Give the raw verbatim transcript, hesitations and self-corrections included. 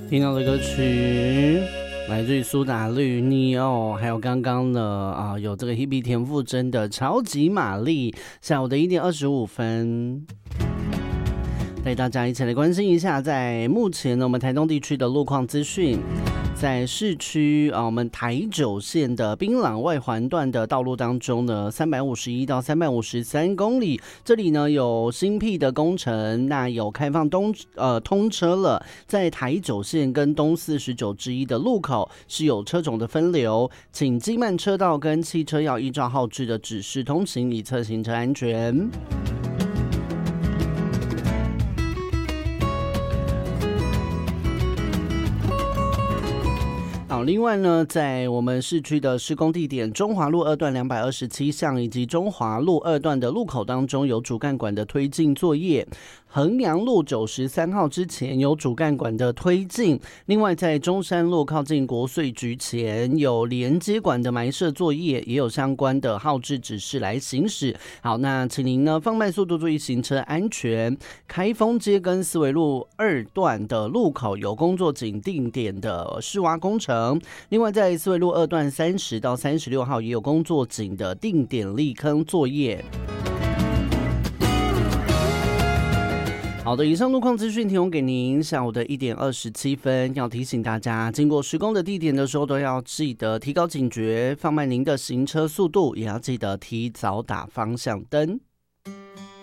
听到的歌曲来自于苏打绿 Neo， 还有刚刚呢啊有这个 Hebe 田馥甄的超级玛丽。下午的一点二十五分，带大家一起来关心一下，在目前呢我们台东地区的路况资讯。在市区啊，我们台九线的槟榔外环段的道路当中呢，三百五十一到三百五十三公里，这里呢有新辟的工程，那有开放东呃通车了。在台九线跟东四十九之一的路口是有车种的分流，请机慢车道跟汽车要依照号志的指示通行，以测行车安全。好，另外呢，在我们市区的施工地点中华路二段两百二十七巷以及中华路二段的路口当中有主干管的推进作业，衡阳路九十三号之前有主干管的推进，另外在中山路靠近国税局前有连接管的埋设作业，也有相关的号志指示来行驶。好，那请您呢放慢速度，注意行车安全。开封街跟思维路二段的路口有工作警定点的施挖工程。另外，在思维路二段三十到三十六号也有工作警的定点立坑作业。好的，以上路况资讯提供给您。下午的一点二十七分，要提醒大家，经过施工的地点的时候，都要记得提高警觉，放慢您的行车速度，也要记得提早打方向灯。